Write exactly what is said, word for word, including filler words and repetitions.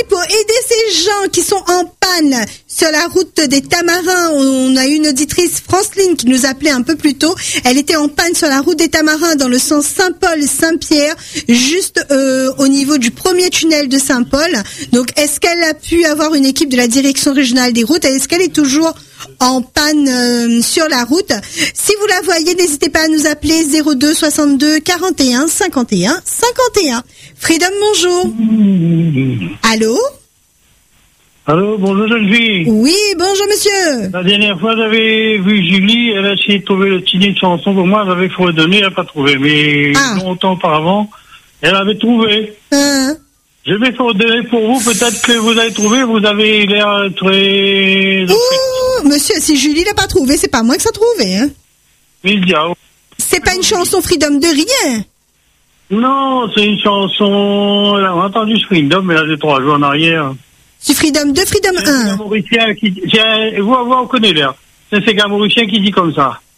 pour aider ces gens qui sont en panne sur la route des Tamarins. On a une auditrice, Franceline, qui nous appelait un peu plus tôt. Elle était en panne sur la route des Tamarins dans le sens Saint-Paul-Saint-Pierre, juste euh, au niveau du premier tunnel de Saint-Paul. Donc, est-ce qu'elle a pu avoir une équipe de la direction régionale des routes? Est-ce qu'elle est toujours en panne euh, sur la route? Si vous la voyez, n'hésitez pas à nous appeler zéro deux soixante-deux quarante et un cinquante et un cinquante et un. Freedom, bonjour. Mmh. Allô? Allô, bonjour jeune fille. Oui, bonjour monsieur. La dernière fois, j'avais vu Julie, elle a essayé de trouver le titre de chanson pour moi, j'avais fourdonné, elle n'a pas trouvé. Mais ah. longtemps auparavant, elle avait trouvé. Hein? Je vais fourdonner pour vous, peut-être que vous avez trouvé, vous avez l'air très... Ouh, monsieur, si Julie l'a pas trouvé, c'est pas moi que ça a trouvé, hein. Média. C'est pas une chanson Freedom de rien. Non, c'est une chanson, elle a entendu Freedom, mais là, j'ai trois jours en arrière. C'est Freedom deux, Freedom un. C'est un Mauricien qui, c'est un, vous, vous, vous connaissez l'air. C'est un gars mauricien qui dit comme ça.